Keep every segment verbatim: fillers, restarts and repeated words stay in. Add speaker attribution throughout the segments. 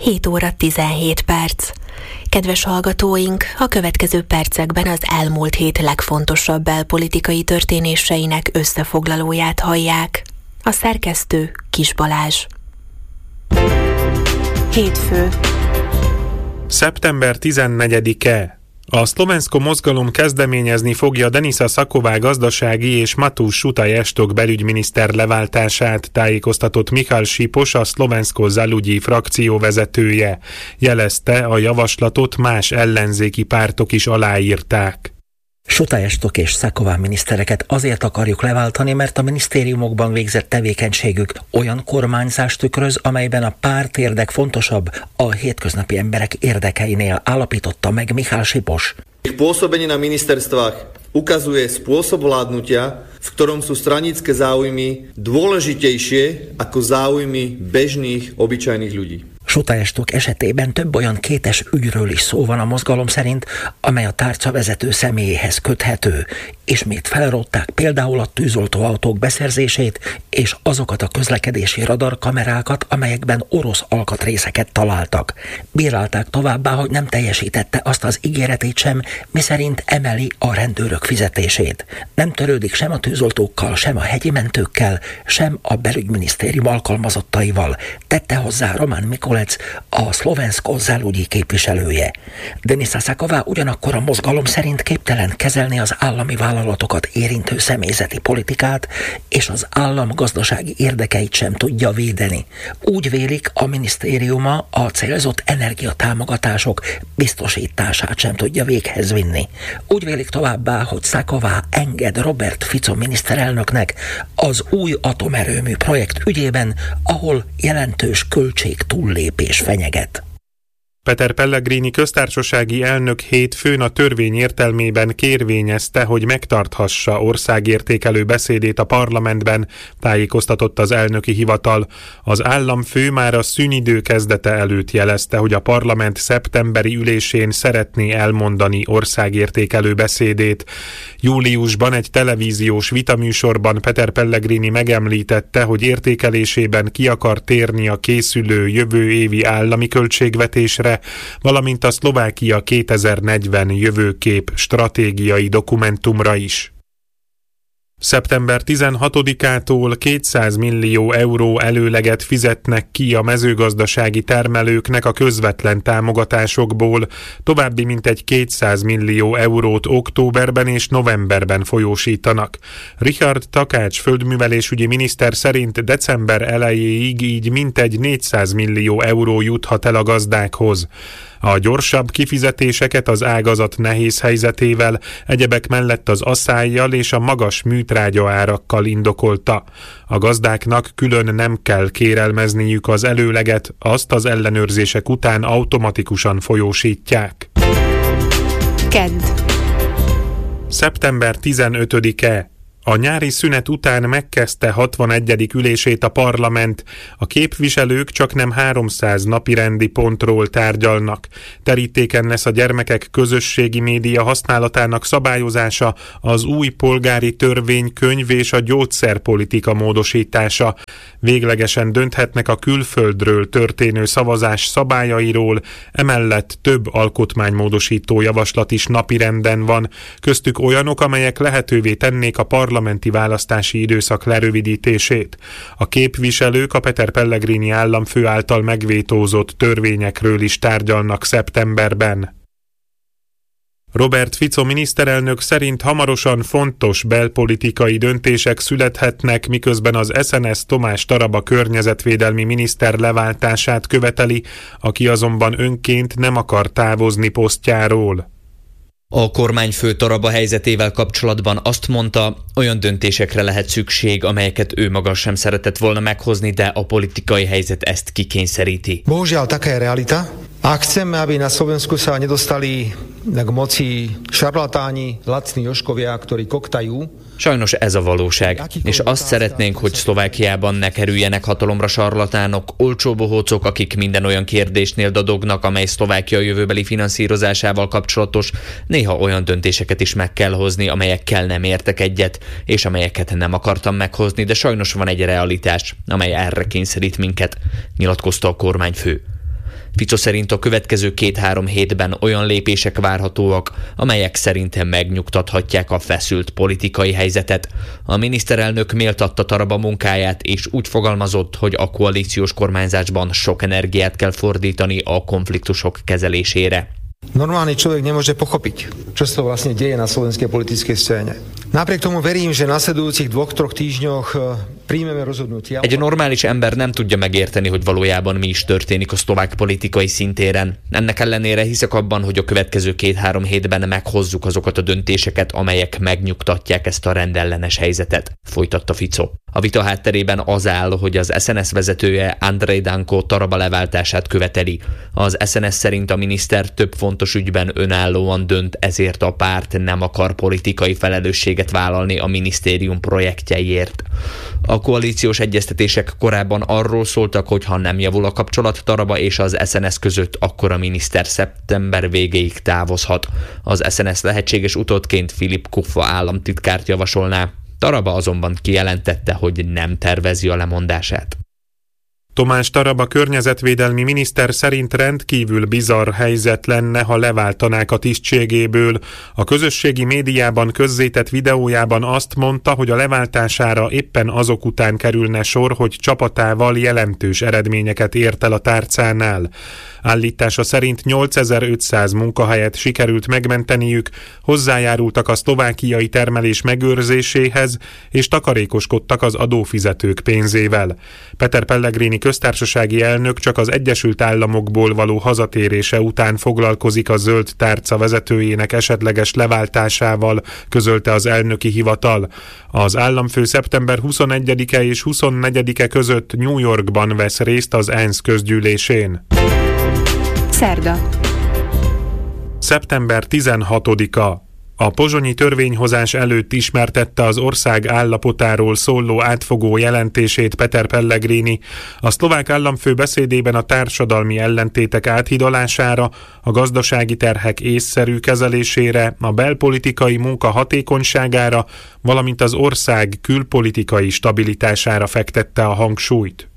Speaker 1: hét óra tizenhét perc. Kedves hallgatóink, a következő percekben az elmúlt hét legfontosabb belpolitikai történéseinek összefoglalóját hallják. A szerkesztő Kis Balázs. Hétfő.
Speaker 2: szeptember tizennegyedike. A Szlovensko mozgalom kezdeményezni fogja Denisa Szaková gazdasági és Matús Sutajestok belügyminiszter leváltását, tájékoztatott Michal Sipos, a Szlovensko Zalugyi frakció vezetője. Jelezte, a javaslatot más ellenzéki pártok is aláírták.
Speaker 3: Sutajestok és Szaková minisztereket azért akarjuk leváltani, mert a minisztériumokban végzett tevékenységük olyan kormányzást tükröz, amelyben a pártérdek fontosabb a hétköznapi emberek érdekeinél, állapította meg Michal Sipos.
Speaker 4: Ich pôsobenie na ministerstvách ukazuje spôsob vládnutia, v ktorom sú stranické záujmy dôležitejšie ako záujmy bežných, obyčajných ľudí.
Speaker 3: Sutajestok esetében több olyan kétes ügyről is szó van a mozgalom szerint, amely a tárca vezető személyéhez köthető. Ismét felrótták például a tűzoltóautók beszerzését és azokat a közlekedési radarkamerákat, amelyekben orosz alkatrészeket találtak. Bírálták továbbá, hogy nem teljesítette azt az ígéretét sem, miszerint emeli a rendőrök fizetését. Nem törődik sem a tűzoltókkal, sem a hegyi mentőkkel, sem a belügyminisztérium alkalmazottaival, tette hozzá Roman Mikulec, a Szlovensko Zalugyi képviselője. Denisa Szaková ugyanakkor a mozgalom szerint képtelen kezelni az állami vállalatokat érintő személyzeti politikát, és az állam gazdasági érdekeit sem tudja védeni. Úgy vélik, a minisztériuma a célzott energiatámogatások biztosítását sem tudja véghez vinni. Úgy vélik továbbá, hogy Szaková enged Robert Fico miniszterelnöknek az új atomerőmű projekt ügyében, ahol jelentős költség túllépés fenyeget.
Speaker 2: Peter Pellegrini köztársasági elnök hétfőn a törvény értelmében kérvényezte, hogy megtarthassa országértékelő beszédét a parlamentben, tájékoztatott az elnöki hivatal. Az államfő már a szünidő kezdete előtt jelezte, hogy a parlament szeptemberi ülésén szeretné elmondani országértékelő beszédét. Júliusban egy televíziós vitaműsorban Peter Pellegrini megemlítette, hogy értékelésében ki akar térni a készülő jövő évi állami költségvetésre, valamint a Szlovákia kétezer-negyven jövőkép stratégiai dokumentumra is. szeptember tizenhatodikától kétszáz millió euró előleget fizetnek ki a mezőgazdasági termelőknek a közvetlen támogatásokból, további mintegy kétszáz millió eurót októberben és novemberben folyósítanak. Richard Takács földművelésügyi miniszter szerint december elejéig így mintegy négyszáz millió euró juthat el a gazdákhoz. A gyorsabb kifizetéseket az ágazat nehéz helyzetével, egyebek mellett az aszályjal és a magas műtrágya árakkal indokolta. A gazdáknak külön nem kell kérelmezniük az előleget, azt az ellenőrzések után automatikusan folyósítják.
Speaker 1: Kedd.
Speaker 2: szeptember tizenötödike. A nyári szünet után megkezdte hatvanegyedik ülését a parlament. A képviselők csaknem háromszáz napirendi pontról tárgyalnak. Terítéken lesz a gyermekek közösségi média használatának szabályozása, az új polgári törvénykönyv és a gyógyszerpolitika módosítása. Véglegesen dönthetnek a külföldről történő szavazás szabályairól, emellett több alkotmánymódosító javaslat is napirenden van, köztük olyanok, amelyek lehetővé tennék a parlament parlamenti választási időszak lerövidítését. A képviselők a Peter Pellegrini államfő által megvétózott törvényekről is tárgyalnak szeptemberben. Robert Fico miniszterelnök szerint hamarosan fontos belpolitikai döntések születhetnek, miközben az es en es Tomás Taraba környezetvédelmi miniszter leváltását követeli, aki azonban önként nem akar távozni posztjáról.
Speaker 5: A kormányfő Taraba helyzetével kapcsolatban azt mondta, olyan döntésekre lehet szükség, amelyeket ő maga sem szeretett volna meghozni, de a politikai helyzet ezt kikényszeríti.
Speaker 6: Bohužiaľ, taká je realita. Ak chceme, aby na Slovensku sa nedostali k moci šarlatáni, lacní jožkovia, ktorí koktajú.
Speaker 5: Sajnos ez a valóság, és azt szeretnénk, hogy Szlovákiában ne kerüljenek hatalomra sarlatánok, olcsó bohócok, akik minden olyan kérdésnél dadognak, amely Szlovákia jövőbeli finanszírozásával kapcsolatos. Néha olyan döntéseket is meg kell hozni, amelyekkel nem értek egyet, és amelyeket nem akartam meghozni, de sajnos van egy realitás, amely erre kényszerít minket, nyilatkozta a kormányfő. Fico szerint a következő két-három hétben olyan lépések várhatóak, amelyek szerintem megnyugtathatják a feszült politikai helyzetet. A miniszterelnök méltatta Taraba munkáját, és úgy fogalmazott, hogy a koalíciós kormányzásban sok energiát kell fordítani a konfliktusok kezelésére.
Speaker 6: Normálny človek nemôže pochopiť, čo sa vlastne deje na slovenskej politickej scéne. Napriek tomu verím, že v nasledujúcich dvoch, troch týždňoch príjmeme rozhodnutia.
Speaker 5: Egy normális ember nem tudja megérteni, hogy valójában mi is történik a szlovák politikai szintéren. Ennek ellenére hiszek abban, hogy a következő két-három hétben meghozzuk azokat a döntéseket, amelyek megnyugtatják ezt a rendellenes helyzetet, folytatta Fico. A vita hátterében az áll, hogy az es en es vezetője Andrej Danko Taraba leváltását követeli. Az es en es szerint a miniszter több fontos ügyben önállóan dönt, ezért a párt nem akar politikai felelősséget vállalni a minisztérium projektjeiért. A koalíciós egyeztetések korábban arról szóltak, hogy ha nem javul a kapcsolat Taraba és az es en es között, akkor a miniszter szeptember végéig távozhat. Az es en es lehetséges utódként Filip Kuffa államtitkárt javasolná. Taraba azonban kijelentette, hogy nem tervezi a lemondását.
Speaker 2: Tomás Taraba környezetvédelmi miniszter szerint rendkívül bizarr helyzet lenne, ha leváltanák a tisztségéből. A közösségi médiában közzétett videójában azt mondta, hogy a leváltására éppen azok után kerülne sor, hogy csapatával jelentős eredményeket ért el a tárcánál. Állítása szerint nyolcezer-ötszáz munkahelyet sikerült megmenteniük, hozzájárultak a szlovákiai termelés megőrzéséhez, és takarékoskodtak az adófizetők pénzével. Peter Pellegrini köztársasági elnök csak az Egyesült Államokból való hazatérése után foglalkozik a zöld tárca vezetőjének esetleges leváltásával, közölte az elnöki hivatal. Az államfő szeptember huszonegyedike és huszonnegyedike között New Yorkban vesz részt az ENSZ közgyűlésén.
Speaker 1: Szerda.
Speaker 2: szeptember tizenhatodika. A pozsonyi törvényhozás előtt ismertette az ország állapotáról szóló átfogó jelentését Peter Pellegrini. A szlovák államfő beszédében a társadalmi ellentétek áthidalására, a gazdasági terhek észszerű kezelésére, a belpolitikai munka hatékonyságára, valamint az ország külpolitikai stabilitására fektette a hangsúlyt.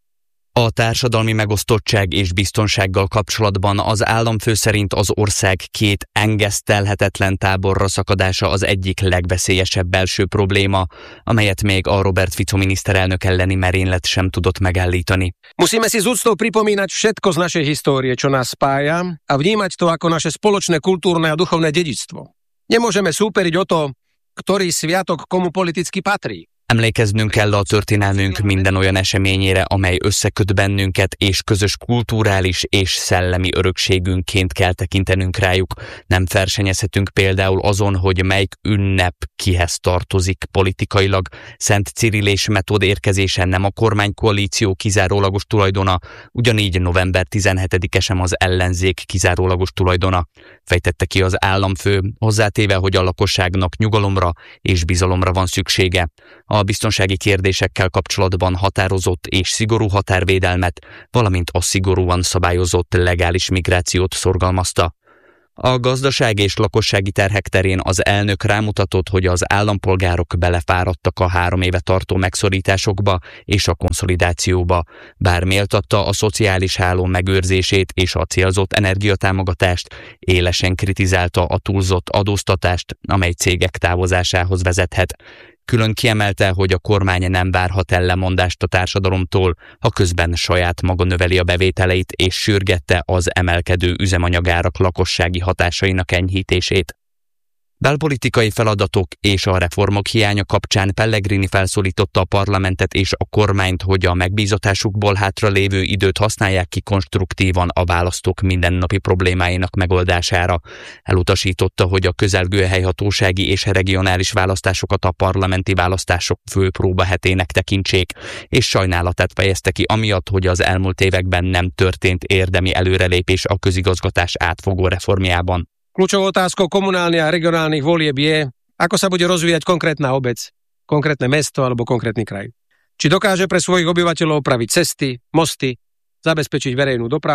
Speaker 7: A társadalmi megosztottság és biztonsággal kapcsolatban az államfő szerint az ország két engesztelhetetlen táborra szakadása az egyik legveszélyesebb belső probléma, amelyet még a Robert Fico miniszterelnök elleni merénylet sem tudott megállítani.
Speaker 8: Musíme si z úctou pripomínať všetko z našej histórie, čo nás spája, a vnímať to ako naše spoločné kultúrne a duchovné dedičstvo. Nemôžeme súperiť o to, ktorý sviatok komu politicky patrí.
Speaker 7: Emlékeznünk kell a történelmünk minden olyan eseményére, amely összeköt bennünket, és közös kulturális és szellemi örökségünként kell tekintenünk rájuk. Nem versenyezhetünk például azon, hogy melyik ünnep kihez tartozik politikailag. Szent Cirill és Metód érkezése nem a kormánykoalíció kizárólagos tulajdona, ugyanígy november tizenhetedike sem az ellenzék kizárólagos tulajdona, fejtette ki az államfő, hozzátéve, hogy a lakosságnak nyugalomra és bizalomra van szüksége. A biztonsági kérdésekkel kapcsolatban határozott és szigorú határvédelmet, valamint a szigorúan szabályozott legális migrációt szorgalmazta. A gazdaság és lakossági terhek terén az elnök rámutatott, hogy az állampolgárok belefáradtak a három éve tartó megszorításokba és a konszolidációba, bár méltatta a szociális háló megőrzését és a célzott energiatámogatást, élesen kritizálta a túlzott adóztatást, amely cégek távozásához vezethet. Külön kiemelte, hogy a kormány nem várhat el lemondást a társadalomtól, ha közben saját maga növeli a bevételeit, és sürgette az emelkedő üzemanyagárak lakossági hatásainak enyhítését. Belpolitikai feladatok és a reformok hiánya kapcsán Pellegrini felszólította a parlamentet és a kormányt, hogy a megbízatásukból hátra lévő időt használják ki konstruktívan a választók mindennapi problémáinak megoldására. Elutasította, hogy a közelgő helyhatósági és regionális választásokat a parlamenti választások fő próbahetének tekintsék, és sajnálatát fejezte ki amiatt, hogy az elmúlt években nem történt érdemi előrelépés a közigazgatás átfogó reformjában.
Speaker 8: Kľúčovou otázkou komunálnych a regionálnych volieb je, ako sa bude rozvíjať konkrétna obec, konkrétne mesto alebo konkrétny kraj. Či dokáže pre svojich obyvateľov opraviť cesty, mosty, zabezpečiť verejnú dopravu,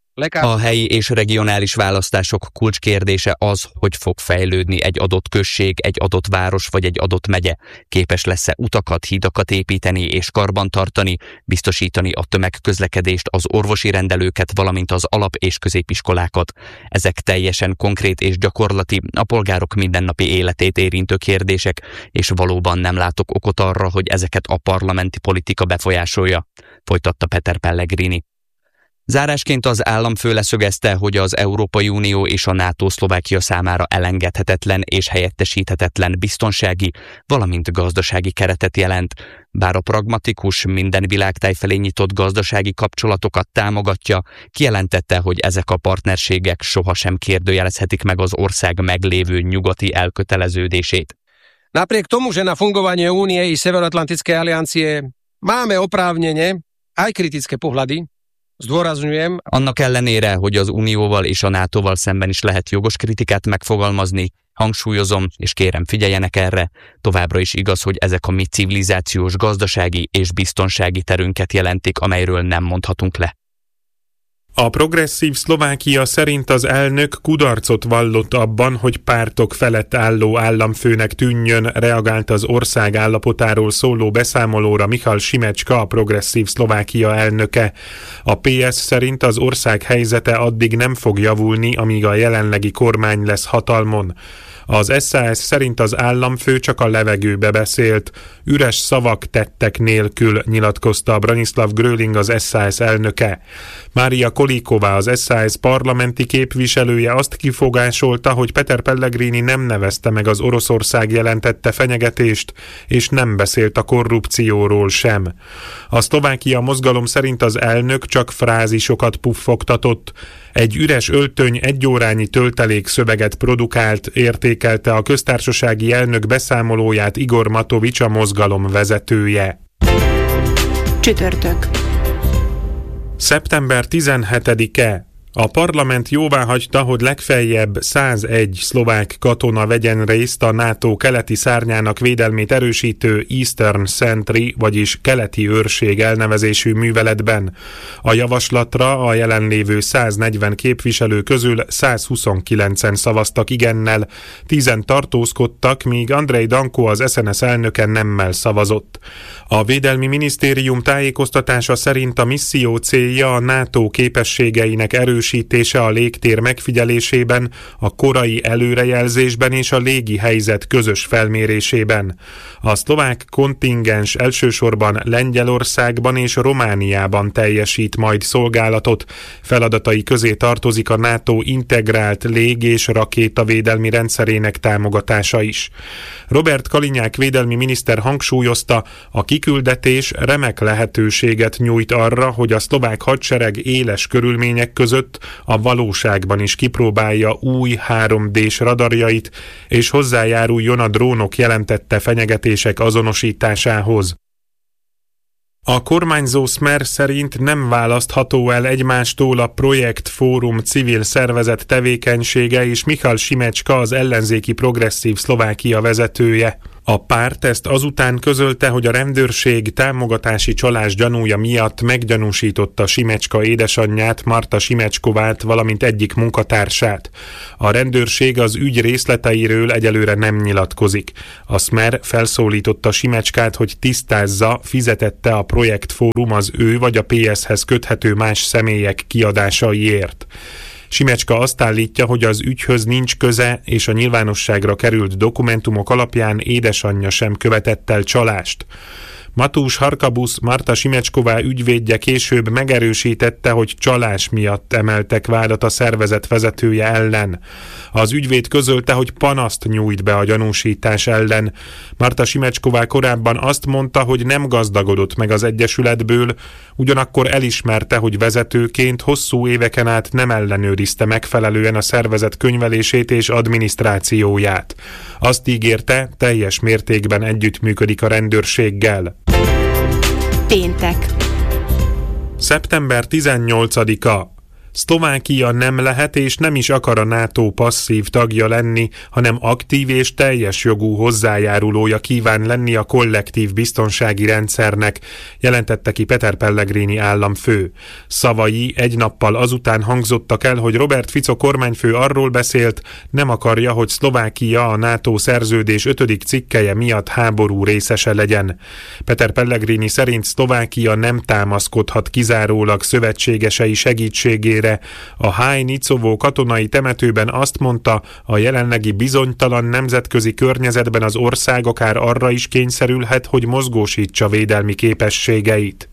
Speaker 7: A helyi és regionális választások kulcskérdése az, hogy fog fejlődni egy adott község, egy adott város vagy egy adott megye. Képes lesz-e utakat, hidakat építeni és karbantartani, biztosítani a tömegközlekedést, az orvosi rendelőket, valamint az alap- és középiskolákat. Ezek teljesen konkrét és gyakorlati, a polgárok mindennapi életét érintő kérdések, és valóban nem látok okot arra, hogy ezeket a parlamenti politika befolyásolja, folytatta Peter Pellegrini. Zárásként az államfő leszögezte, hogy az Európai Unió és a NATO Szlovákia számára elengedhetetlen és helyettesíthetetlen biztonsági, valamint gazdasági keretet jelent, bár a pragmatikus, minden világtáj felé nyitott gazdasági kapcsolatokat támogatja, kijelentette, hogy ezek a partnerségek sohasem kérdőjelezhetik meg az ország meglévő nyugati elköteleződését.
Speaker 8: Napriek tomu, že na fungovanie Únie i Severoatlantickej aliancie máme oprávnene aj kritické pohľady, zdôrazňujem.
Speaker 7: Annak ellenére, hogy az Unióval és a nátóval szemben is lehet jogos kritikát megfogalmazni, hangsúlyozom, és kérem figyeljenek erre, továbbra is igaz, hogy ezek a mi civilizációs, gazdasági és biztonsági terünket jelentik, amelyről nem mondhatunk le.
Speaker 2: A progresszív Szlovákia szerint az elnök kudarcot vallott abban, hogy pártok felett álló államfőnek tűnjön, reagált az ország állapotáról szóló beszámolóra Michal Šimečka, a progresszív Szlovákia elnöke. A pé es szerint az ország helyzete addig nem fog javulni, amíg a jelenlegi kormány lesz hatalmon. Az es zé es szerint az államfő csak a levegőbe beszélt, üres szavak tettek nélkül, nyilatkozta Branislav Gröling, az es zé es elnöke. Mária Kolíková, az es zé es parlamenti képviselője azt kifogásolta, hogy Peter Pellegrini nem nevezte meg az Oroszország jelentette fenyegetést, és nem beszélt a korrupcióról sem. A Szlovákia mozgalom szerint az elnök csak frázisokat puffogtatott. Egy üres öltöny egyórányi töltelékszöveget produkált, értékelte a köztársasági elnök beszámolóját Igor Matovics, a mozgalom vezetője.
Speaker 1: Csütörtök.
Speaker 2: szeptember tizenhetedike. A parlament jóváhagyta, hogy legfeljebb százegy szlovák katona vegyen részt a NATO keleti szárnyának védelmét erősítő Eastern Sentry, vagyis keleti őrség elnevezésű műveletben. A javaslatra a jelenlévő száznegyven képviselő közül százhuszonkilencen szavaztak igennel, tízen tartózkodtak, míg Andrej Danko, az es en es elnöke nemmel szavazott. A Védelmi Minisztérium tájékoztatása szerint a misszió célja a NATO képességeinek erősítése a légtér megfigyelésében, a korai előrejelzésben és a légi helyzet közös felmérésében. A szlovák kontingens elsősorban Lengyelországban és Romániában teljesít majd szolgálatot. Feladatai közé tartozik a NATO integrált lég- és rakétavédelmi rendszerének támogatása is. Robert Kalinyák védelmi miniszter hangsúlyozta, a kiküldetés remek lehetőséget nyújt arra, hogy a szlovák hadsereg éles körülmények között a valóságban is kipróbálja új három dés radarjait, és hozzájáruljon a drónok jelentette fenyegetések azonosításához. A kormányzó Smer szerint nem választható el egymástól a Projekt Fórum civil szervezet tevékenysége és Michal Šimečka, az ellenzéki progresszív Szlovákia vezetője. A párt ezt azután közölte, hogy a rendőrség támogatási csalás gyanúja miatt meggyanúsította Šimečka édesanyját, Marta Šimečkovát, valamint egyik munkatársát. A rendőrség az ügy részleteiről egyelőre nem nyilatkozik. A Smer felszólította Šimečkát, hogy tisztázza, fizetette a Projekt Fórum az ő vagy a pé eshez köthető más személyek kiadásaiért. Šimečka azt állítja, hogy az ügyhöz nincs köze, és a nyilvánosságra került dokumentumok alapján édesanyja sem követett el csalást. Matús Harkabusz, Marta Šimečková ügyvédje később megerősítette, hogy csalás miatt emeltek vádat a szervezet vezetője ellen. Az ügyvéd közölte, hogy panaszt nyújt be a gyanúsítás ellen. Marta Šimečková korábban azt mondta, hogy nem gazdagodott meg az egyesületből, ugyanakkor elismerte, hogy vezetőként hosszú éveken át nem ellenőrizte megfelelően a szervezet könyvelését és adminisztrációját. Azt ígérte, teljes mértékben együttműködik a rendőrséggel.
Speaker 1: Péntek.
Speaker 2: szeptember tizennyolcadika. Szlovákia nem lehet és nem is akar a NATO passzív tagja lenni, hanem aktív és teljes jogú hozzájárulója kíván lenni a kollektív biztonsági rendszernek, jelentette ki Peter Pellegrini államfő. Szavai egy nappal azután hangzottak el, hogy Robert Fico kormányfő arról beszélt, nem akarja, hogy Szlovákia a NATO szerződés ötödik cikkelye miatt háború részese legyen. Peter Pellegrini szerint Szlovákia nem támaszkodhat kizárólag szövetségesei segítségére. A Háj-Nicovó katonai temetőben azt mondta, a jelenlegi bizonytalan nemzetközi környezetben az ország akár arra is kényszerülhet, hogy mozgósítsa védelmi képességeit.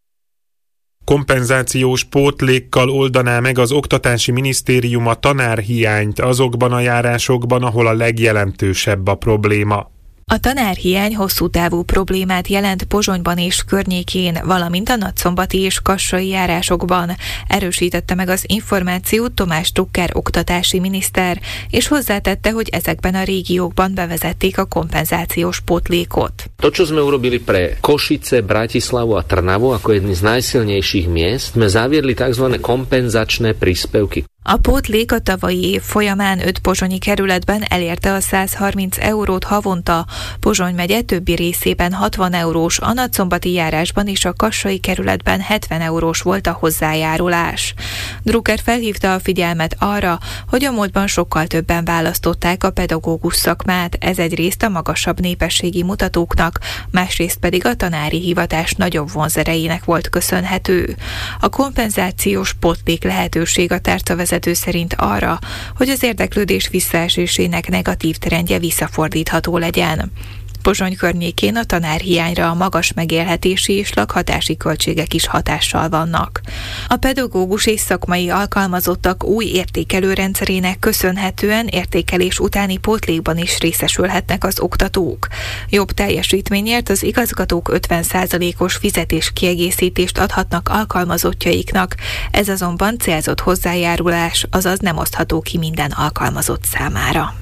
Speaker 2: Kompenzációs pótlékkal oldaná meg az Oktatási Minisztérium a tanárhiányt azokban a járásokban, ahol a legjelentősebb a probléma.
Speaker 9: A tanárhiány hosszú távú problémát jelent Pozsonyban és környékén, valamint a nagyszombati és kassai járásokban, erősítette meg az információt Tomás Drucker oktatási miniszter, és hozzátette, hogy ezekben a régiókban bevezették a kompenzációs pótlékot.
Speaker 10: To, čo sme urobili pre Košice, Bratislavu a Trnavu ako jedny z najsilnejších miest, sme zaviedli tzv. Kompenzačné príspevky.
Speaker 9: A pótlék a tavalyi év folyamán öt pozsonyi kerületben elérte a száz harminc eurót havonta, Pozsony megye többi részében hatvan eurós, a nagyszombati járásban és a kassai kerületben hetven eurós volt a hozzájárulás. Drucker felhívta a figyelmet arra, hogy a múltban sokkal többen választották a pedagógus szakmát, ez egyrészt a magasabb népességi mutatóknak, másrészt pedig a tanári hivatás nagyobb vonzerejének volt köszönhető. A kompenzációs pótlék lehetőség a tárcavezető szerint arra, hogy az érdeklődés visszaesésének negatív trendje visszafordítható legyen. Pozsony környékén a tanárhiányra a magas megélhetési és lakhatási költségek is hatással vannak. A pedagógus és szakmai alkalmazottak új értékelőrendszerének köszönhetően értékelés utáni pótlékban is részesülhetnek az oktatók. Jobb teljesítményért az igazgatók ötven százalékos fizetéskiegészítést adhatnak alkalmazottjaiknak, ez azonban célzott hozzájárulás, azaz nem osztható ki minden alkalmazott számára.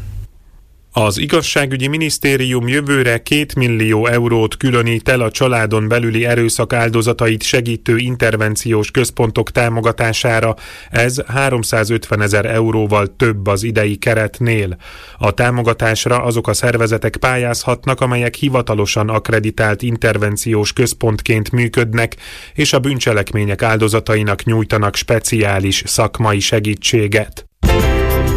Speaker 2: Az igazságügyi minisztérium jövőre két millió eurót különít el a családon belüli erőszak áldozatait segítő intervenciós központok támogatására, ez háromszázötvenezer euróval több az idei keretnél. A támogatásra azok a szervezetek pályázhatnak, amelyek hivatalosan akkreditált intervenciós központként működnek, és a bűncselekmények áldozatainak nyújtanak speciális szakmai segítséget.